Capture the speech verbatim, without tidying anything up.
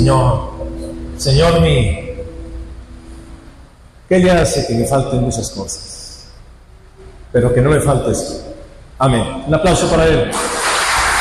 Señor, Señor mío, ¿qué le hace que me falten muchas cosas? Pero que no me falte esto. Amén. Un aplauso para Él.